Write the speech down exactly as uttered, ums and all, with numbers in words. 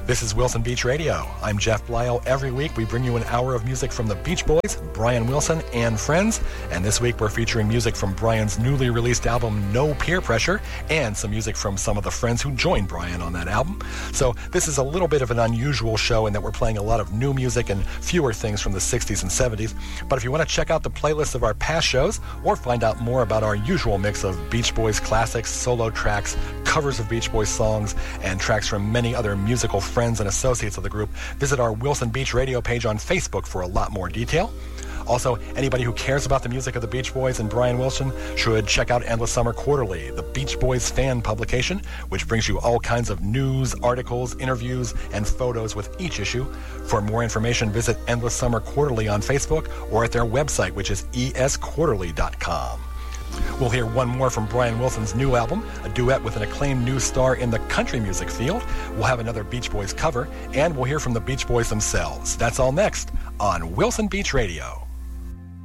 This is Wilson Beach Radio. I'm Jeff Blyle. Every week we bring you an hour of music from the Beach Boys, Brian Wilson, and friends. And this week we're featuring music from Brian's newly released album, No Peer Pressure, and some music from some of the friends who joined Brian on that album. So this is a little bit of an unusual show in that we're playing a lot of new music and fewer things from the sixties and seventies. But if you want to check out the playlist of our past shows or find out more about our usual mix of Beach Boys classics, solo tracks, covers of Beach Boys songs, and tracks from many other musical friends and associates of the group, visit our Wilson Beach Radio page on Facebook for a lot more detail. Also, anybody who cares about the music of the Beach Boys and Brian Wilson should check out Endless Summer Quarterly, the Beach Boys fan publication, which brings you all kinds of news, articles, interviews, and photos with each issue. For more information, visit Endless Summer Quarterly on Facebook or at their website, which is e s quarterly dot com. We'll hear one more from Brian Wilson's new album, a duet with an acclaimed new star in the country music field. We'll have another Beach Boys cover, and we'll hear from the Beach Boys themselves. That's all next on Wilson Beach Radio.